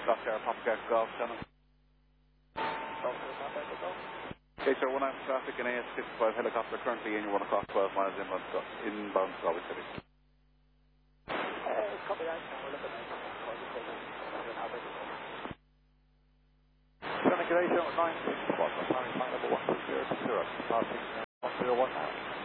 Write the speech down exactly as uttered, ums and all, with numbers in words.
Stop there, Papa Gas Golf Channel. Okay, sir, one hour traffic in A S fifty-five helicopter currently in your one o'clock, twelve miles inbound, inbound Galway City. Uh, copy that. We're looking at Triangulation nine six one, planning flight number one two zero two zero, passing one zero one now.